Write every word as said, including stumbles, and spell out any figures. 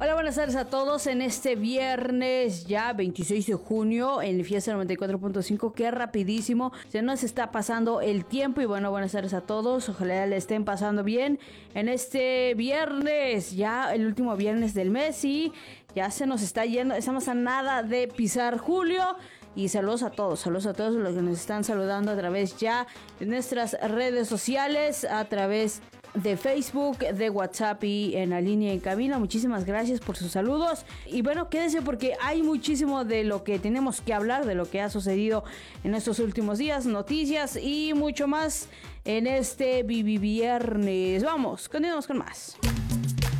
Hola, buenas tardes a todos en este viernes ya veintiséis de junio en Fiesta noventa y cuatro punto cinco. Qué rapidísimo se nos está pasando el tiempo y bueno, buenas tardes a todos. Ojalá le estén pasando bien en este viernes, ya el último viernes del mes y ya se nos está yendo, estamos a nada de pisar julio. Y saludos a todos, saludos a todos los que nos están saludando a través ya de nuestras redes sociales, a través de Facebook, de WhatsApp y en la línea en cabina. Muchísimas gracias por sus saludos. Y bueno, quédense porque hay muchísimo de lo que tenemos que hablar, de lo que ha sucedido en estos últimos días, noticias y mucho más en este Vivi Viernes. Vamos, continuamos con más.